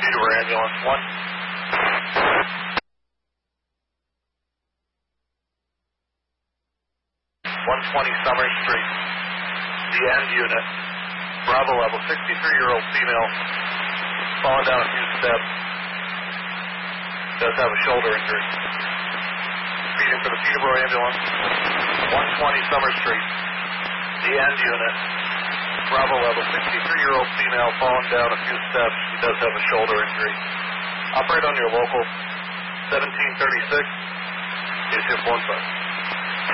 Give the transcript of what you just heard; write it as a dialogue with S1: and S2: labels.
S1: Peterborough Ambulance 120 Summer Street. The end unit. Bravo level, 63-year-old female, fallen down a few steps. Does have a shoulder injury. Speeding for the Peterborough Ambulance. 120 Summer Street. The end unit. Bravo level, 63-year-old female, fallen down a few steps. She does have a shoulder injury. Operate on your local 1736. Is shift 15.